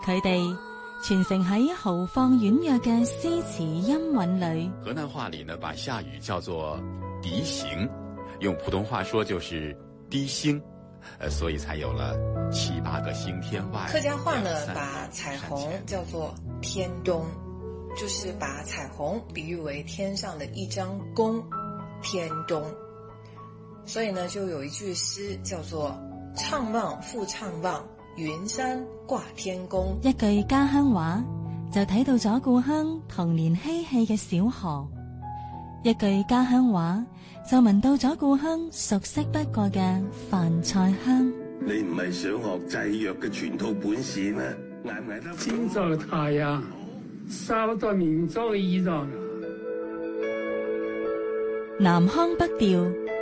佢哋傳承喺豪放婉約嘅詩詞音韻裏。 河南話裏呢，把下雨叫做笛行，用普通話說就是滴星，所以才有了7、8個星天外。 客家話呢，把彩虹叫做天東，就是把彩虹比喻為天上的一張弓，天東。所以呢，就有一句詩叫做悵望復悵望，雲山掛天宮。 一句家鄉話就睇到咗故鄉童年嬉戲嘅小河，一句家鄉話就聞到咗故鄉熟悉不過嘅飯菜香。 你唔係想學製藥嘅全套本事咩？捱唔捱得？ 今朝嘅太陽曬到民眾嘅衣裳。 南腔北調。